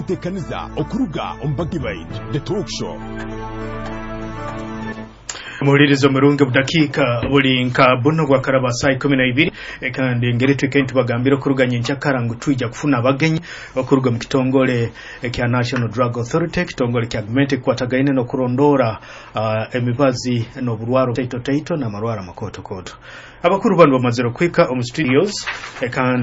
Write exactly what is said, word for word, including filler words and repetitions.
tekaniza okuruga ombagibaid the talk show Mulirizo murunge budakika buli nka buno gwa karaba saa kumi na ibiri kandi ngere twekentu bagambira kuruganya nchakarangu twijja kufuna abagenyi okuruga mu kitongole kya National Drug Authority kitongole kya government kwatagaine no kurondora uh, emibazi no bulwaro taito taito na marwara makoto koto abakuru bano bamazero kwika omu studios kandi